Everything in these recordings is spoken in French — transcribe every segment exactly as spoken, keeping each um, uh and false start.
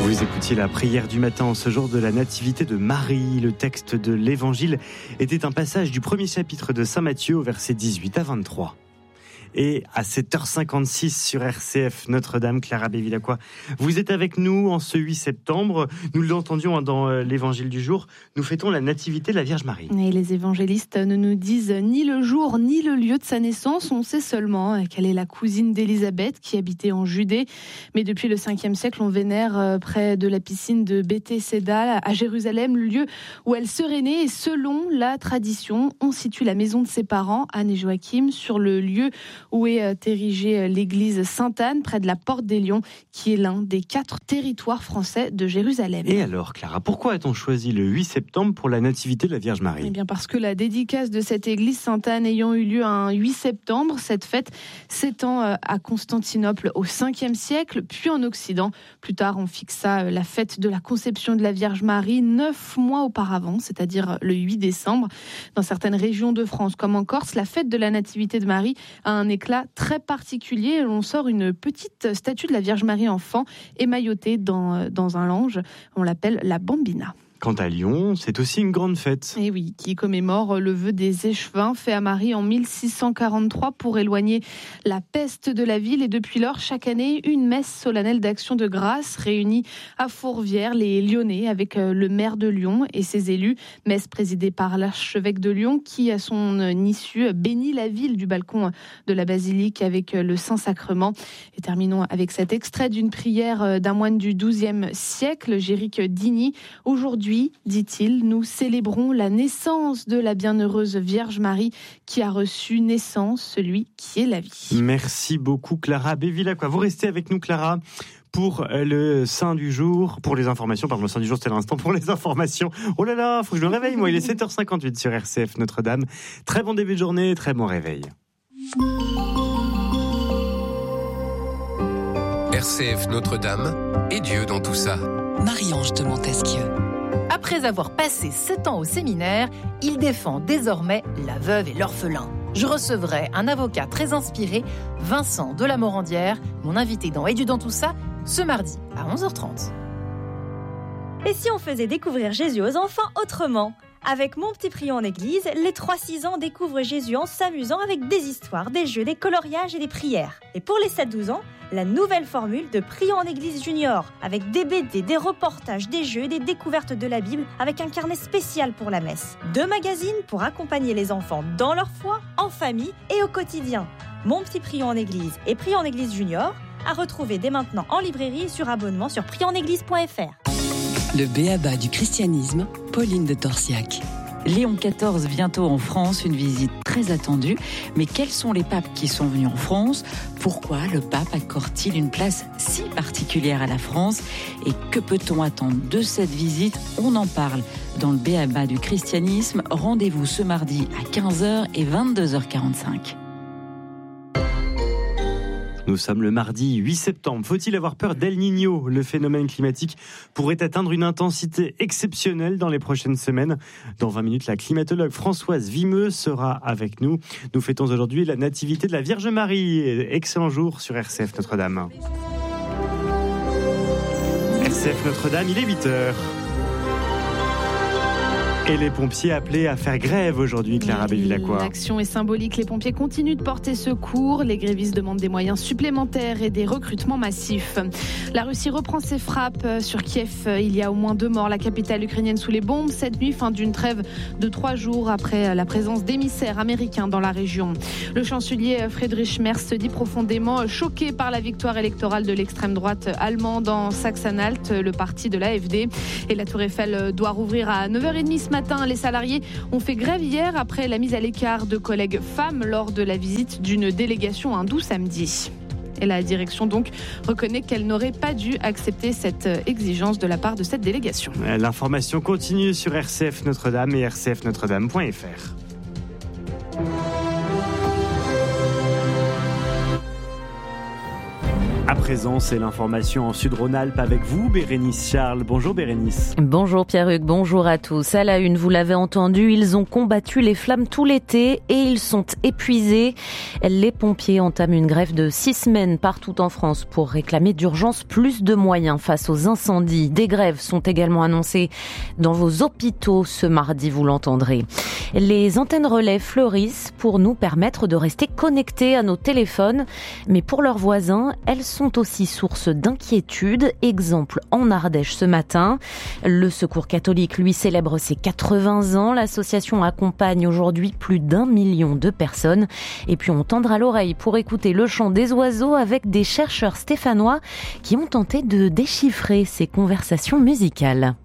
Vous écoutiez la prière du matin en ce jour de la nativité de Marie. Le texte de l'évangile était un passage du premier chapitre de Saint Matthieu au verset dix-huit à vingt-trois. Et à sept heures cinquante-six sur R C F Notre-Dame, Clara Bevilacqua, vous êtes avec nous en ce huit septembre. Nous l'entendions dans l'évangile du jour. Nous fêtons la nativité de la Vierge Marie. Et les évangélistes ne nous disent ni le jour ni le lieu de sa naissance. On sait seulement qu'elle est la cousine d'Élisabeth qui habitait en Judée. Mais depuis le cinquième siècle, on vénère près de la piscine de Béthesda à Jérusalem le lieu où elle serait née. Et selon la tradition, on situe la maison de ses parents, Anne et Joachim, sur le lieu où est érigée l'église Sainte-Anne, près de la Porte des Lions, qui est l'un des quatre territoires français de Jérusalem. Et alors, Clara, pourquoi a-t-on choisi le huit septembre pour la nativité de la Vierge Marie ? Eh bien parce que la dédicace de cette église Sainte-Anne ayant eu lieu un huit septembre, cette fête s'étend à Constantinople au cinquième siècle, puis en Occident. Plus tard, on fixa la fête de la conception de la Vierge Marie neuf mois auparavant, c'est-à-dire le huit décembre. Dans certaines régions de France, comme en Corse, la fête de la Nativité de Marie a un éclat très particulier. On sort une petite statue de la Vierge Marie enfant émaillotée dans, dans un lange. On l'appelle la Bambina. Quant à Lyon, c'est aussi une grande fête. Et oui, qui commémore le vœu des échevins fait à Marie en mille six cent quarante-trois pour éloigner la peste de la ville. Et depuis lors, chaque année, une messe solennelle d'action de grâce réunit à Fourvière les Lyonnais avec le maire de Lyon et ses élus. Messe présidée par l'archevêque de Lyon qui, à son issue, bénit la ville du balcon de la basilique avec le Saint-Sacrement. Et terminons avec cet extrait d'une prière d'un moine du douzième siècle, Géric Digny. Aujourd'hui, dit-il, nous célébrons la naissance de la bienheureuse Vierge Marie qui a reçu naissance, celui qui est la vie. Merci beaucoup Clara Bevilacqua. Vous restez avec nous Clara pour le Saint du jour, pour les informations, pardon, le Saint du jour c'était l'instant pour les informations. Oh là là, faut que je me réveille moi, il est sept heures cinquante-huit sur R C F Notre-Dame. Très bon début de journée, très bon réveil. R C F Notre-Dame et Dieu dans tout ça. Marie-Ange de Montesquieu. Après avoir passé sept ans au séminaire, il défend désormais la veuve et l'orphelin. Je recevrai un avocat très inspiré, Vincent de la Morandière, mon invité dans Et Dieu dans tout ça, ce mardi à onze heures trente. Et si on faisait découvrir Jésus aux enfants autrement ? Avec Mon Petit Prion en Église, les trois six ans découvrent Jésus en s'amusant avec des histoires, des jeux, des coloriages et des prières. Et pour les sept douze ans, la nouvelle formule de Prion en Église Junior, avec des B D, des reportages, des jeux et des découvertes de la Bible, avec un carnet spécial pour la messe. Deux magazines pour accompagner les enfants dans leur foi, en famille et au quotidien. Mon Petit Prion en Église et Prion en Église Junior, à retrouver dès maintenant en librairie et sur abonnement sur prion en église point f r. Le b.a.-ba du christianisme, Pauline de Torsiac. Léon quatorze bientôt en France, une visite très attendue. Mais quels sont les papes qui sont venus en France ? Pourquoi le pape accorde-t-il une place si particulière à la France ? Et que peut-on attendre de cette visite ? On en parle dans le b.a.-ba du christianisme. Rendez-vous ce mardi à quinze heures et vingt-deux heures quarante-cinq. Nous sommes le mardi huit septembre. Faut-il avoir peur d'El Niño ? Le phénomène climatique pourrait atteindre une intensité exceptionnelle dans les prochaines semaines. Dans vingt minutes, la climatologue Françoise Vimeux sera avec nous. Nous fêtons aujourd'hui la nativité de la Vierge Marie. Excellent jour sur R C F Notre-Dame. R C F Notre-Dame, il est huit heures. Et les pompiers appelés à faire grève aujourd'hui, Clara Bevilacqua. L'action est symbolique. Les pompiers continuent de porter secours. Les grévistes demandent des moyens supplémentaires et des recrutements massifs. La Russie reprend ses frappes sur Kiev. Il y a au moins deux morts. La capitale ukrainienne sous les bombes. Cette nuit, fin d'une trêve de trois jours après la présence d'émissaires américains dans la région. Le chancelier Friedrich Merz se dit profondément choqué par la victoire électorale de l'extrême droite allemande en Saxe-Anhalt, le parti de l'A F D. Et la Tour Eiffel doit rouvrir à neuf heures trente ce matin. Les salariés ont fait grève hier après la mise à l'écart de collègues femmes lors de la visite d'une délégation hindou samedi. Et la direction donc reconnaît qu'elle n'aurait pas dû accepter cette exigence de la part de cette délégation. L'information continue sur R C F Notre-Dame et r c f notre dame point f r. Après présent, c'est l'information en Sud-Rhône-Alpes avec vous, Bérénice Charles. Bonjour Bérénice. Bonjour Pierre-Hugues, bonjour à tous. À la une, vous l'avez entendu, ils ont combattu les flammes tout l'été et ils sont épuisés. Les pompiers entament une grève de six semaines partout en France pour réclamer d'urgence plus de moyens face aux incendies. Des grèves sont également annoncées dans vos hôpitaux ce mardi, vous l'entendrez. Les antennes relais fleurissent pour nous permettre de rester connectés à nos téléphones, mais pour leurs voisins, elles sont aussi source d'inquiétude. Exemple en Ardèche ce matin. Le Secours catholique, lui, célèbre ses quatre-vingts ans. L'association accompagne aujourd'hui plus d'un million de personnes. Et puis on tendra l'oreille pour écouter le chant des oiseaux avec des chercheurs stéphanois qui ont tenté de déchiffrer ces conversations musicales.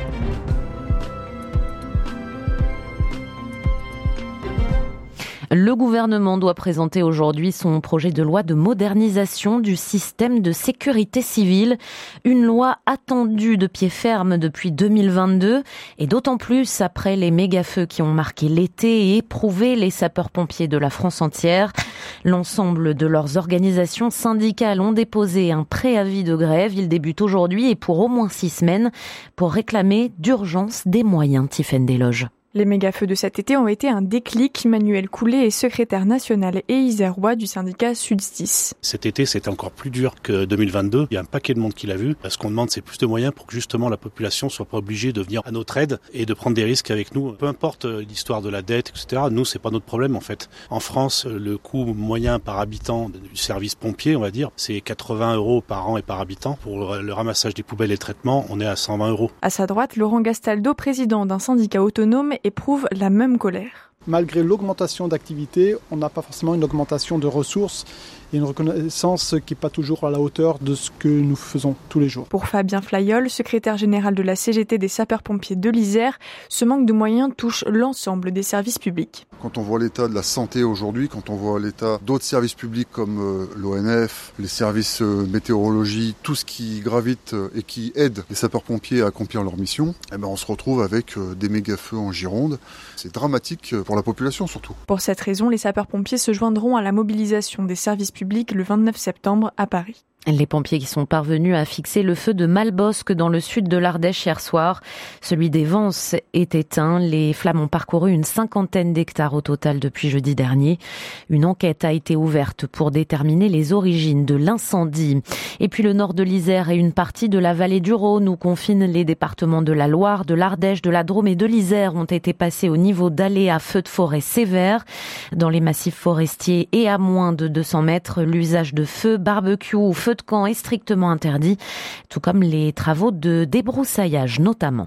Le gouvernement doit présenter aujourd'hui son projet de loi de modernisation du système de sécurité civile. Une loi attendue de pied ferme depuis deux mille vingt-deux et d'autant plus après les méga-feux qui ont marqué l'été et éprouvé les sapeurs-pompiers de la France entière. L'ensemble de leurs organisations syndicales ont déposé un préavis de grève. Il débute aujourd'hui et pour au moins six semaines pour réclamer d'urgence des moyens. Tiffaine Desloges. Les méga-feux de cet été ont été un déclic. Manuel Coulet est secrétaire national et isérois du syndicat Sudstis. Cet été, c'était encore plus dur que deux mille vingt-deux. Il y a un paquet de monde qui l'a vu. Ce qu'on demande, c'est plus de moyens pour que justement la population soit pas obligée de venir à notre aide et de prendre des risques avec nous. Peu importe l'histoire de la dette, et cetera. Nous, c'est pas notre problème en fait. En France, le coût moyen par habitant du service pompier, on va dire, c'est quatre-vingts euros par an et par habitant. Pour le ramassage des poubelles et le traitement, on est à cent vingt euros. À sa droite, Laurent Gastaldo, président d'un syndicat autonome, éprouve la même colère. Malgré l'augmentation d'activité, on n'a pas forcément une augmentation de ressources et une reconnaissance qui n'est pas toujours à la hauteur de ce que nous faisons tous les jours. Pour Fabien Flayol, secrétaire général de la C G T des sapeurs-pompiers de l'Isère, ce manque de moyens touche l'ensemble des services publics. Quand on voit l'état de la santé aujourd'hui, quand on voit l'état d'autres services publics comme euh, l'O N F, les services euh, météorologie, tout ce qui gravite euh, et qui aide les sapeurs-pompiers à accomplir leur mission, eh ben on se retrouve avec euh, des méga-feux en Gironde. C'est dramatique pour la population surtout. Pour cette raison, les sapeurs-pompiers se joindront à la mobilisation des services publics le vingt-neuf septembre à Paris. Les pompiers qui sont parvenus à fixer le feu de Malbosc dans le sud de l'Ardèche hier soir. Celui des Vences est éteint. Les flammes ont parcouru une cinquantaine d'hectares au total depuis jeudi dernier. Une enquête a été ouverte pour déterminer les origines de l'incendie. Et puis le nord de l'Isère et une partie de la vallée du Rhône où confinent les départements de la Loire, de l'Ardèche, de la Drôme et de l'Isère ont été passés au niveau d'aléas feux de forêt sévères. Dans les massifs forestiers et à moins de deux cents mètres, l'usage de feu, barbecue ou feu de camp est strictement interdit, tout comme les travaux de débroussaillage notamment.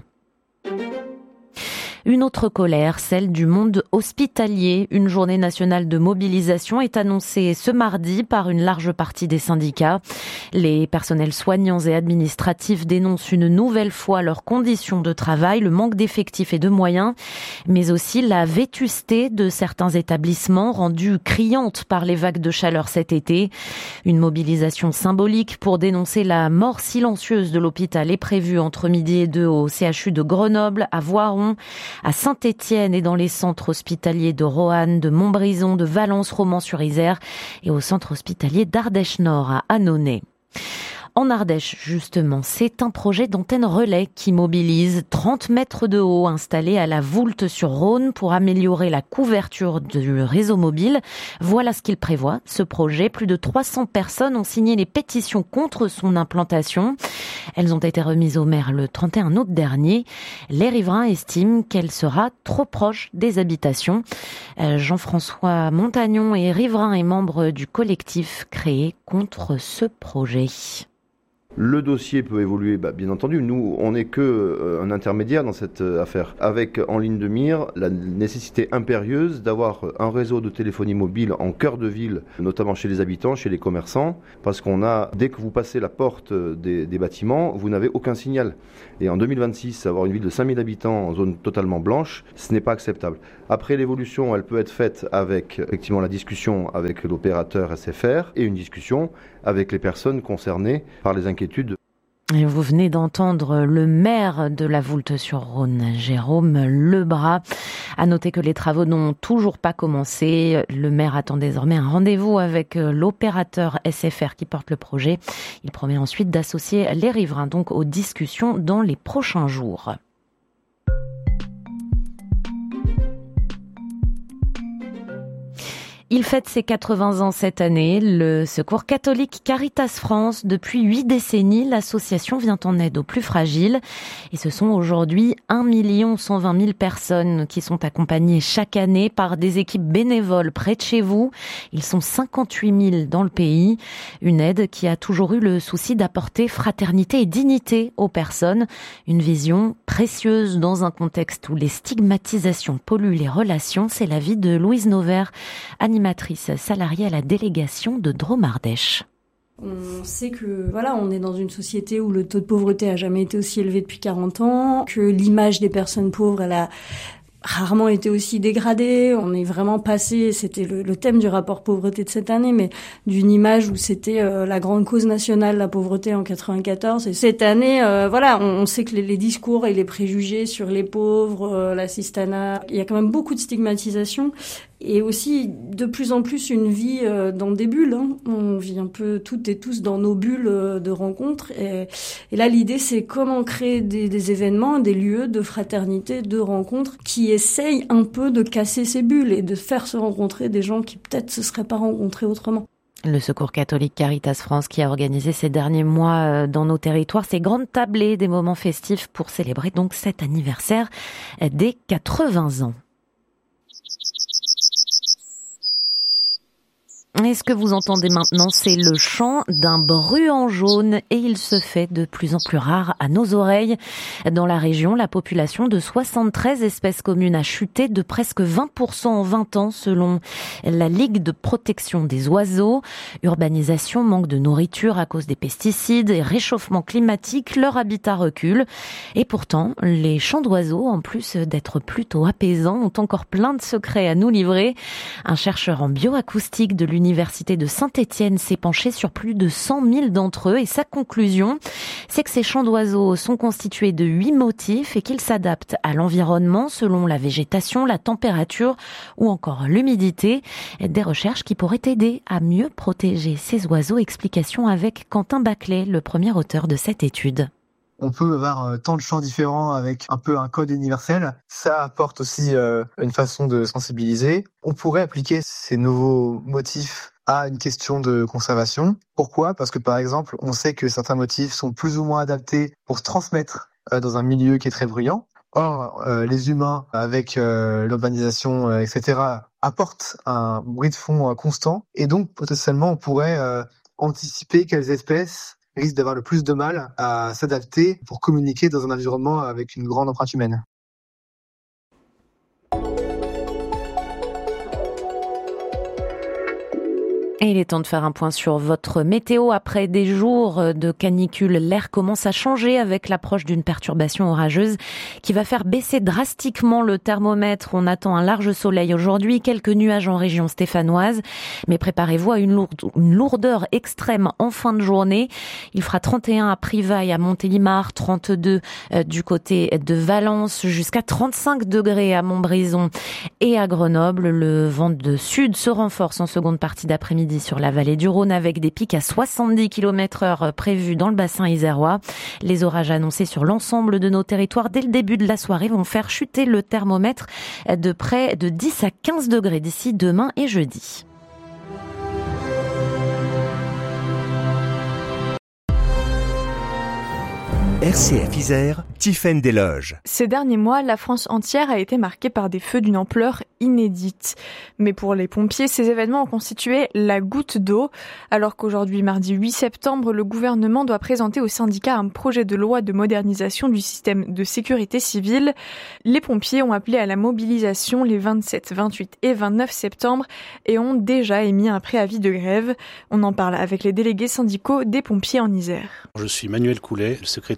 Une autre colère, celle du monde hospitalier. Une journée nationale de mobilisation est annoncée ce mardi par une large partie des syndicats. Les personnels soignants et administratifs dénoncent une nouvelle fois leurs conditions de travail, le manque d'effectifs et de moyens, mais aussi la vétusté de certains établissements rendus criantes par les vagues de chaleur cet été. Une mobilisation symbolique pour dénoncer la mort silencieuse de l'hôpital est prévue entre midi et deux au C H U de Grenoble, à Voiron, à Saint-Étienne et dans les centres hospitaliers de Roanne, de Montbrison, de Valence, Romans-sur-Isère et au centre hospitalier d'Ardèche-Nord à Annonay. En Ardèche, justement, c'est un projet d'antenne relais qui mobilise trente mètres de haut installé à la Voulte-sur-Rhône pour améliorer la couverture du réseau mobile. Voilà ce qu'il prévoit, ce projet. Plus de trois cents personnes ont signé les pétitions contre son implantation. Elles ont été remises au maire le trente et un août dernier. Les riverains estiment qu'elle sera trop proche des habitations. Jean-François Montagnon est riverain et membre du collectif créé contre ce projet. Le dossier peut évoluer, bah, bien entendu. Nous, on n'est que euh, un intermédiaire dans cette euh, affaire, avec en ligne de mire la nécessité impérieuse d'avoir un réseau de téléphonie mobile en cœur de ville, notamment chez les habitants, chez les commerçants, parce qu'on a, dès que vous passez la porte des, des bâtiments, vous n'avez aucun signal. Et en deux mille vingt-six, avoir une ville de cinq mille habitants en zone totalement blanche, ce n'est pas acceptable. Après, l'évolution, elle peut être faite avec effectivement la discussion avec l'opérateur S F R et une discussion avec les personnes concernées par les inquiétudes. Et vous venez d'entendre le maire de la Voulte-sur-Rhône, Jérôme Lebras. À noter que les travaux n'ont toujours pas commencé. Le maire attend désormais un rendez-vous avec l'opérateur S F R qui porte le projet. Il promet ensuite d'associer les riverains donc aux discussions dans les prochains jours. Il fête ses quatre-vingts ans cette année. Le Secours catholique Caritas France, depuis huit décennies, l'association vient en aide aux plus fragiles. Et ce sont aujourd'hui un million cent vingt mille personnes qui sont accompagnées chaque année par des équipes bénévoles près de chez vous. Ils sont cinquante-huit mille dans le pays. Une aide qui a toujours eu le souci d'apporter fraternité et dignité aux personnes. Une vision précieuse dans un contexte où les stigmatisations polluent les relations. C'est l'avis de Louise Nauvert, animatrice salariée à la délégation de Drôme-Ardèche. On sait que voilà, on est dans une société où le taux de pauvreté a jamais été aussi élevé depuis quarante ans, que l'image des personnes pauvres, elle a rarement été aussi dégradée. On est vraiment passé, c'était le, le thème du rapport pauvreté de cette année, mais d'une image où c'était euh, la grande cause nationale, la pauvreté en quatre-vingt-quatorze. Et cette année, euh, voilà, on, on sait que les, les discours et les préjugés sur les pauvres, euh, l'assistanat, il y a quand même beaucoup de stigmatisation. Et aussi, de plus en plus, une vie euh, dans des bulles. Hein. On vit un peu toutes et tous dans nos bulles euh, de rencontres. Et, et là, l'idée, c'est comment créer des, des événements, des lieux de fraternité, de rencontres, qui essayent un peu de casser ces bulles et de faire se rencontrer des gens qui peut-être se seraient pas rencontrés autrement. Le Secours catholique Caritas France qui a organisé ces derniers mois dans nos territoires ces grandes tablées, des moments festifs pour célébrer donc cet anniversaire des quatre-vingts ans. Et ce que vous entendez maintenant, c'est le chant d'un bruant jaune et il se fait de plus en plus rare à nos oreilles. Dans la région, la population de soixante-treize espèces communes a chuté de presque vingt pour cent en vingt ans selon la Ligue de protection des oiseaux. Urbanisation, manque de nourriture à cause des pesticides et réchauffement climatique, leur habitat recule. Et pourtant, les chants d'oiseaux, en plus d'être plutôt apaisants, ont encore plein de secrets à nous livrer. Un chercheur en bioacoustique de l'Université L'Université de Saint-Étienne s'est penchée sur plus de cent mille d'entre eux et sa conclusion, c'est que ces chants d'oiseaux sont constitués de huit motifs et qu'ils s'adaptent à l'environnement selon la végétation, la température ou encore l'humidité. Des recherches qui pourraient aider à mieux protéger ces oiseaux. Explication avec Quentin Baclet, le premier auteur de cette étude. On peut avoir tant de chants différents avec un peu un code universel. Ça apporte aussi euh, une façon de sensibiliser. On pourrait appliquer ces nouveaux motifs à une question de conservation. Pourquoi ? Parce que par exemple, on sait que certains motifs sont plus ou moins adaptés pour se transmettre euh, dans un milieu qui est très bruyant. Or, euh, les humains, avec euh, l'urbanisation, euh, et cetera, apportent un bruit de fond euh, constant. Et donc, potentiellement, on pourrait euh, anticiper quelles espèces risque d'avoir le plus de mal à s'adapter pour communiquer dans un environnement avec une grande empreinte humaine. Et il est temps de faire un point sur votre météo. Après des jours de canicule, l'air commence à changer avec l'approche d'une perturbation orageuse qui va faire baisser drastiquement le thermomètre. On attend un large soleil aujourd'hui, quelques nuages en région stéphanoise. Mais préparez-vous à une, lourde, une lourdeur extrême en fin de journée. Il fera trente et un à Privas et à Montélimar, trente-deux du côté de Valence, jusqu'à trente-cinq degrés à Montbrison et à Grenoble. Le vent de sud se renforce en seconde partie d'après-midi sur la vallée du Rhône avec des pics à soixante-dix kilomètres heure prévus dans le bassin isérois. Les orages annoncés sur l'ensemble de nos territoires dès le début de la soirée vont faire chuter le thermomètre de près de dix à quinze degrés d'ici demain et jeudi. R C F Isère, Tiffaine Desloges. Ces derniers mois, la France entière a été marquée par des feux d'une ampleur inédite. Mais pour les pompiers, ces événements ont constitué la goutte d'eau. Alors qu'aujourd'hui, mardi huit septembre, le gouvernement doit présenter au syndicat un projet de loi de modernisation du système de sécurité civile. Les pompiers ont appelé à la mobilisation les vingt-sept, vingt-huit et vingt-neuf septembre et ont déjà émis un préavis de grève. On en parle avec les délégués syndicaux des pompiers en Isère. Je suis Manuel Coulet, le secrétaire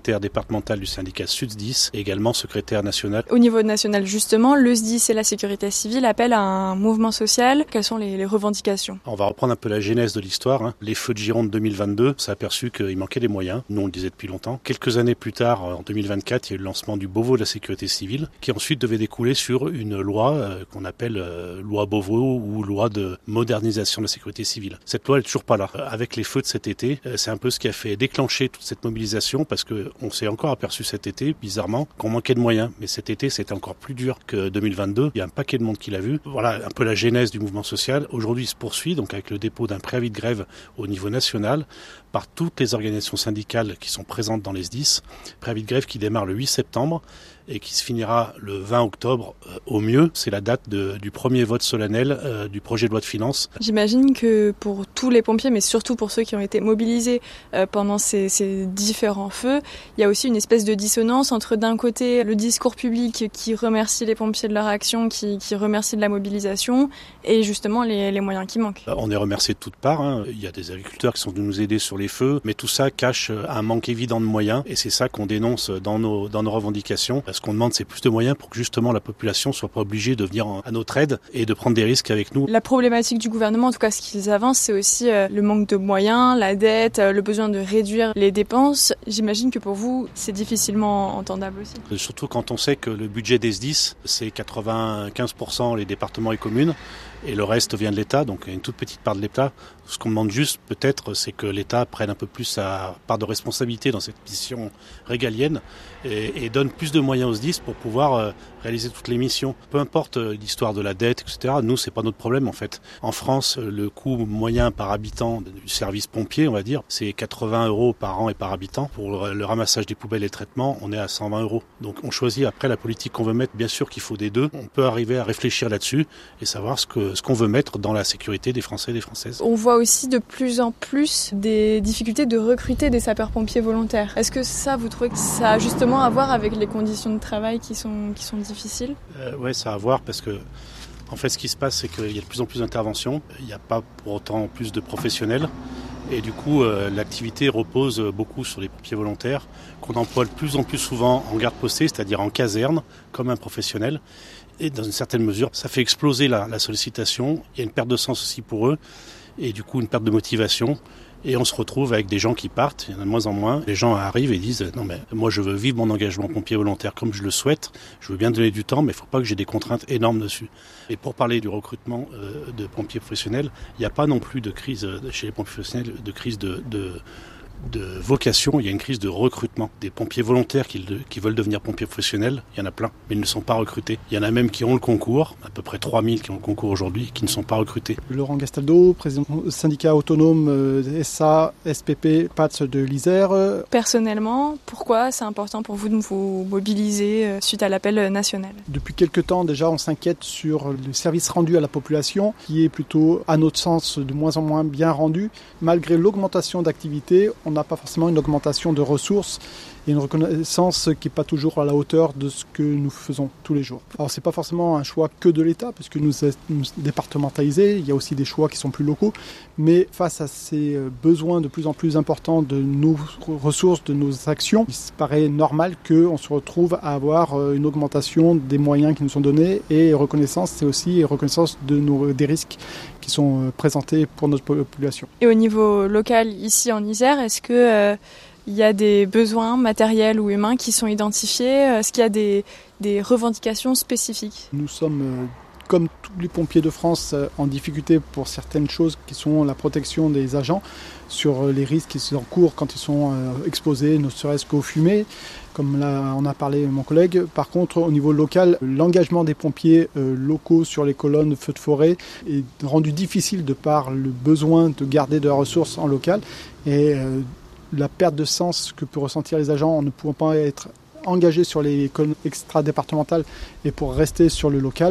secrétaire départemental du syndicat SUDSDIS et également secrétaire national. Au niveau national, justement, le S D I S et la sécurité civile appellent à un mouvement social. Quelles sont les, les revendications ? On va reprendre un peu la genèse de l'histoire. Hein. Les feux de Gironde deux mille vingt-deux, on s'est aperçu qu'il manquait des moyens. Nous, on le disait depuis longtemps. Quelques années plus tard, en deux mille vingt-quatre, il y a eu le lancement du Beauvau de la sécurité civile, qui ensuite devait découler sur une loi euh, qu'on appelle euh, loi Beauvau ou loi de modernisation de la sécurité civile. Cette loi, elle est toujours pas là. Avec les feux de cet été, euh, c'est un peu ce qui a fait déclencher toute cette mobilisation, parce que on s'est encore aperçu cet été, bizarrement, qu'on manquait de moyens. Mais cet été, c'était encore plus dur que deux mille vingt-deux. Il y a un paquet de monde qui l'a vu. Voilà un peu la genèse du mouvement social. Aujourd'hui, il se poursuit, donc avec le dépôt d'un préavis de grève au niveau national par toutes les organisations syndicales qui sont présentes dans les S D I S. Préavis de grève qui démarre le huit septembre et qui se finira le vingt octobre euh, au mieux. C'est la date de, du premier vote solennel euh, du projet de loi de finances. J'imagine que pour tous les pompiers, mais surtout pour ceux qui ont été mobilisés euh, pendant ces, ces différents feux, il y a aussi une espèce de dissonance entre d'un côté le discours public qui remercie les pompiers de leur action, qui, qui remercie de la mobilisation, et justement les, les moyens qui manquent. On est remercié de toutes parts. Hein. Il y a des agriculteurs qui sont venus nous aider sur les feux, mais tout ça cache un manque évident de moyens, et c'est ça qu'on dénonce dans nos, dans nos revendications. Ce qu'on demande, c'est plus de moyens pour que justement la population soit pas obligée de venir à notre aide et de prendre des risques avec nous. La problématique du gouvernement, en tout cas ce qu'ils avancent, c'est aussi euh, le manque de moyens, la dette, euh, le besoin de réduire les dépenses. J'imagine que pour vous, c'est difficilement entendable aussi. Et surtout quand on sait que le budget des S D I S, c'est quatre-vingt-quinze pour cent les départements et communes, et le reste vient de l'État, donc il y a une toute petite part de l'État. Ce qu'on demande juste, peut-être, c'est que l'État prenne un peu plus sa part de responsabilité dans cette mission régalienne et, et donne plus de moyens aux S D I S pour pouvoir euh, réaliser toutes les missions. Peu importe euh, l'histoire de la dette, et cetera. Nous, c'est pas notre problème en fait. En France, le coût moyen par habitant du service pompier, on va dire, c'est quatre-vingts euros par an et par habitant. Pour le, le ramassage des poubelles et le traitement, on est à cent vingt euros. Donc on choisit après la politique qu'on veut mettre. Bien sûr qu'il faut des deux. On peut arriver à réfléchir là-dessus et savoir ce que ce qu'on veut mettre dans la sécurité des Français et des Françaises. On voit aussi de plus en plus des difficultés de recruter des sapeurs-pompiers volontaires. Est-ce que ça, vous trouvez que ça a justement à voir avec les conditions de travail qui sont, qui sont difficiles ? euh, Oui, ça a à voir parce que en fait, ce qui se passe, c'est qu'il y a de plus en plus d'interventions. Il n'y a pas pour autant plus de professionnels. Et du coup, euh, l'activité repose beaucoup sur les pompiers volontaires qu'on emploie de plus en plus souvent en garde postée, c'est-à-dire en caserne, comme un professionnel. Et dans une certaine mesure, ça fait exploser la, la sollicitation. Il y a une perte de sens aussi pour eux. Et du coup, une perte de motivation. Et on se retrouve avec des gens qui partent, il y en a de moins en moins. Les gens arrivent et disent « Non mais moi je veux vivre mon engagement pompier volontaire comme je le souhaite, je veux bien donner du temps, mais il ne faut pas que j'ai des contraintes énormes dessus. » Et pour parler du recrutement euh, de pompiers professionnels, il n'y a pas non plus de crise euh, chez les pompiers professionnels, de crise de... de de vocation, il y a une crise de recrutement. Des pompiers volontaires qui, qui veulent devenir pompiers professionnels, il y en a plein, mais ils ne sont pas recrutés. Il y en a même qui ont le concours, à peu près trois mille qui ont le concours aujourd'hui, qui ne sont pas recrutés. Laurent Gastaldo, président du syndicat autonome euh, S A, S P P, P A T S de l'Isère. Personnellement, pourquoi c'est important pour vous de vous mobiliser euh, suite à l'appel national ? Depuis quelques temps déjà, on s'inquiète sur le service rendu à la population, qui est plutôt, à notre sens, de moins en moins bien rendu. Malgré l'augmentation d'activité, on n'a pas forcément une augmentation de ressources et une reconnaissance qui n'est pas toujours à la hauteur de ce que nous faisons tous les jours. Alors c'est pas forcément un choix que de l'État, puisque nous sommes départementalisés, il y a aussi des choix qui sont plus locaux, mais face à ces besoins de plus en plus importants de nos ressources, de nos actions, il paraît normal qu'on se retrouve à avoir une augmentation des moyens qui nous sont donnés, et reconnaissance, c'est aussi reconnaissance de nos, des risques qui sont présentés pour notre population. Et au niveau local, ici en Isère, est-ce que euh, il y a des besoins matériels ou humains qui sont identifiés ? Est-ce qu'il y a des, des revendications spécifiques ? Nous sommes, euh, comme tous les pompiers de France, euh, en difficulté pour certaines choses qui sont la protection des agents sur les risques qui sont en cours quand ils sont euh, exposés, ne serait-ce qu'aux fumées, comme là en a parlé mon collègue. Par contre, au niveau local, l'engagement des pompiers euh, locaux sur les colonnes feux de forêt est rendu difficile de par le besoin de garder de la ressource en local et euh, la perte de sens que peuvent ressentir les agents en ne pouvant pas être engagés sur les colonnes extra-départementales et pour rester sur le local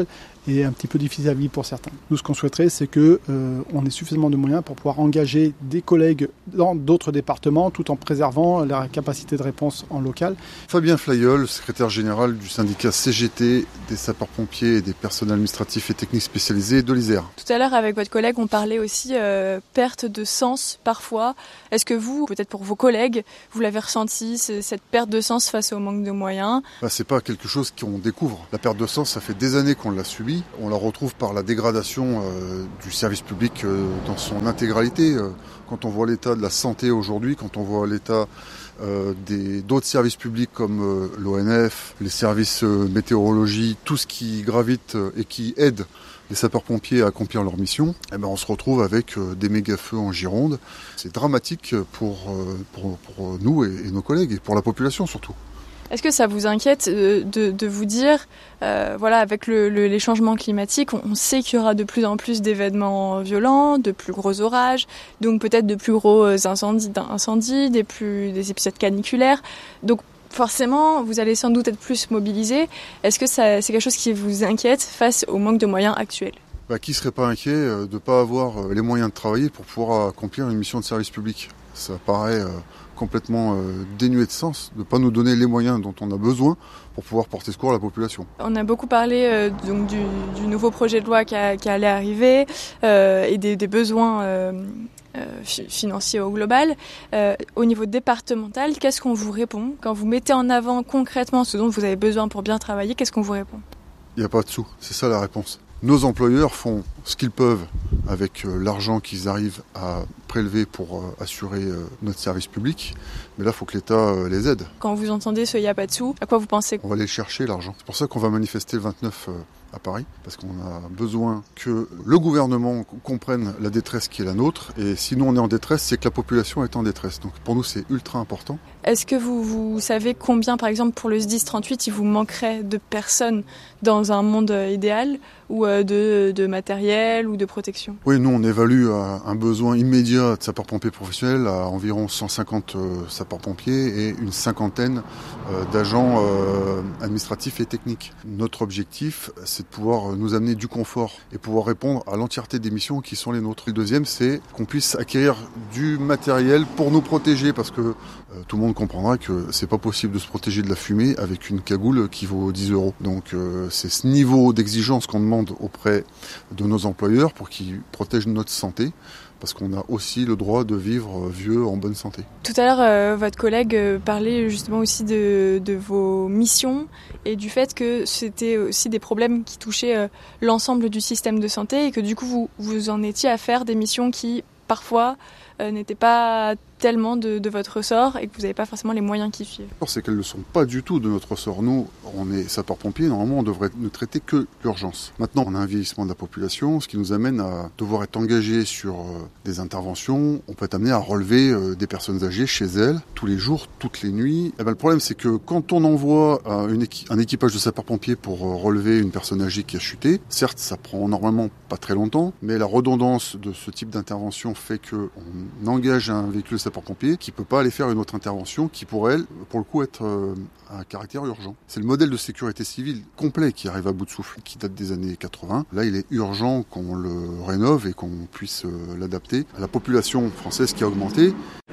est un petit peu difficile à vivre pour certains. Nous, ce qu'on souhaiterait, c'est que euh, on ait suffisamment de moyens pour pouvoir engager des collègues dans d'autres départements tout en préservant la capacité de réponse en local. Fabien Flayol, secrétaire général du syndicat C G T des sapeurs-pompiers et des personnels administratifs et techniques spécialisés de l'Isère. Tout à l'heure, avec votre collègue, on parlait aussi euh, perte de sens parfois. Est-ce que vous, peut-être pour vos collègues, vous l'avez ressenti, cette perte de sens face au manque de moyens? Bah, c'est pas quelque chose qu'on découvre. La perte de sens, ça fait des années qu'on l'a subie. On la retrouve par la dégradation euh, du service public euh, dans son intégralité. Euh, quand on voit l'état de la santé aujourd'hui, quand on voit l'état euh, des, d'autres services publics comme euh, l'O N F, les services euh, météorologie, tout ce qui gravite euh, et qui aide les sapeurs-pompiers à accomplir leur mission, eh ben on se retrouve avec euh, des méga-feux en Gironde. C'est dramatique pour, euh, pour, pour nous et, et nos collègues, et pour la population surtout. Est-ce que ça vous inquiète de, de vous dire, euh, voilà, avec le, le, les changements climatiques, on, on sait qu'il y aura de plus en plus d'événements violents, de plus gros orages, donc peut-être de plus gros incendies, incendies des, plus, des épisodes caniculaires. Donc forcément, vous allez sans doute être plus mobilisés. Est-ce que ça, c'est quelque chose qui vous inquiète face au manque de moyens actuels ? Bah, qui serait pas inquiet de ne pas avoir les moyens de travailler pour pouvoir accomplir une mission de service public ? Ça paraît euh, complètement euh, dénué de sens de ne pas nous donner les moyens dont on a besoin pour pouvoir porter secours à la population. On a beaucoup parlé euh, donc du, du nouveau projet de loi qui, a, qui allait arriver euh, et des, des besoins euh, euh, financiers au global. Euh, au niveau départemental, qu'est-ce qu'on vous répond ? Quand vous mettez en avant concrètement ce dont vous avez besoin pour bien travailler, qu'est-ce qu'on vous répond ? Il n'y a pas de sous, c'est ça la réponse. Nos employeurs font ce qu'ils peuvent avec euh, l'argent qu'ils arrivent à prélever pour euh, assurer euh, notre service public. Mais là, il faut que l'État euh, les aide. Quand vous entendez ce « y a pas de sous », à quoi vous pensez ? On va aller chercher l'argent. C'est pour ça qu'on va manifester le vingt-neuf euh, à Paris, parce qu'on a besoin que le gouvernement comprenne la détresse qui est la nôtre. Et si nous, on est en détresse, c'est que la population est en détresse. Donc pour nous, c'est ultra important. Est-ce que vous, vous savez combien, par exemple, pour le S D I S trente-huit, il vous manquerait de personnes dans un monde idéal, ou de, de matériel ou de protection ? Oui, nous, on évalue un besoin immédiat de sapeurs-pompiers professionnels à environ cent cinquante sapeurs-pompiers et une cinquantaine d'agents administratifs et techniques. Notre objectif, c'est de pouvoir nous amener du confort et pouvoir répondre à l'entièreté des missions qui sont les nôtres. Le deuxième, c'est qu'on puisse acquérir du matériel pour nous protéger, parce que euh, tout le monde comprendra que c'est pas possible de se protéger de la fumée avec une cagoule qui vaut dix euros. Donc euh, c'est ce niveau d'exigence qu'on demande auprès de nos employeurs pour qu'ils protègent notre santé, parce qu'on a aussi le droit de vivre vieux en bonne santé. Tout à l'heure, euh, votre collègue euh, parlait justement aussi de, de vos missions et du fait que c'était aussi des problèmes qui touchaient euh, l'ensemble du système de santé et que du coup vous, vous en étiez à faire des missions qui parfois euh, n'étaient pas tellement de, de votre ressort et que vous n'avez pas forcément les moyens qui suivent. C'est qu'elles ne sont pas du tout de notre ressort. Nous, on est sapeurs-pompiers, normalement on devrait ne traiter que l'urgence. Maintenant, on a un vieillissement de la population, ce qui nous amène à devoir être engagés sur euh, des interventions. On peut être amené à relever euh, des personnes âgées chez elles, tous les jours, toutes les nuits. Et ben, le problème, c'est que quand on envoie euh, une équi- un équipage de sapeurs-pompiers pour euh, relever une personne âgée qui a chuté, certes, ça prend normalement pas très longtemps, mais la redondance de ce type d'intervention fait qu'on engage un véhicule sapeurs-pompiers qui peut pas aller faire une autre intervention qui pour elle, pour le coup, être euh, à caractère urgent. C'est le modèle de sécurité civile complet qui arrive à bout de souffle, qui date des années quatre-vingts. Là, il est urgent qu'on le rénove et qu'on puisse euh, l'adapter à la population française qui a augmenté.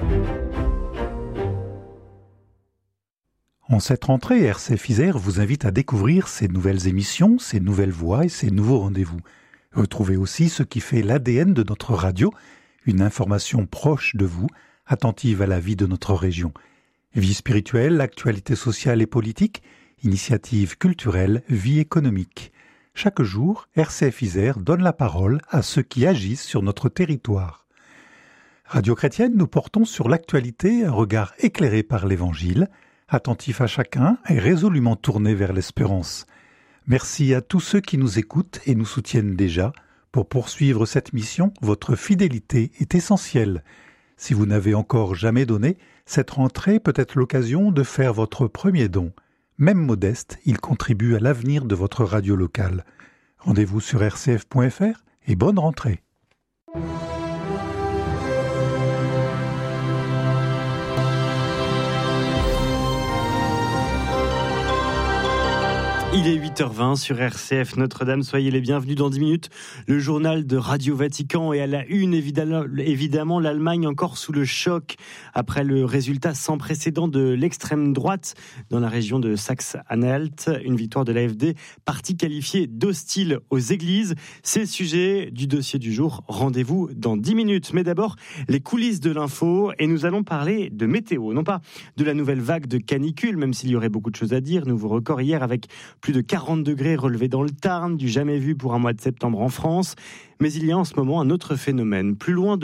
En cette rentrée, R C F Isère vous invite à découvrir ses nouvelles émissions, ses nouvelles voix et ses nouveaux rendez-vous. Retrouvez aussi ce qui fait l'A D N de notre radio, une information proche de vous, attentive à la vie de notre région. Vie spirituelle, actualité sociale et politique, initiatives culturelles, vie économique. Chaque jour, R C F Isère donne la parole à ceux qui agissent sur notre territoire. Radio Chrétienne, nous portons sur l'actualité un regard éclairé par l'Évangile, attentif à chacun et résolument tourné vers l'espérance. Merci à tous ceux qui nous écoutent et nous soutiennent déjà. Pour poursuivre cette mission, votre fidélité est essentielle. Si vous n'avez encore jamais donné, cette rentrée peut être l'occasion de faire votre premier don. Même modeste, il contribue à l'avenir de votre radio locale. Rendez-vous sur r c f point f r et bonne rentrée. Il est huit heures vingt sur R C F Notre-Dame, soyez les bienvenus dans dix minutes. Le journal de Radio Vatican et à la une, évidemment, l'Allemagne encore sous le choc après le résultat sans précédent de l'extrême droite dans la région de Saxe-Anhalt. Une victoire de l'A F D, parti qualifié d'hostile aux églises. C'est le sujet du dossier du jour. Rendez-vous dans dix minutes. Mais d'abord, les coulisses de l'info et nous allons parler de météo. Non pas de la nouvelle vague de canicule, même s'il y aurait beaucoup de choses à dire. Nouveau record hier avec plus de quarante degrés relevés dans le Tarn, du jamais vu pour un mois de septembre en France. Mais il y a en ce moment un autre phénomène. Plus loin de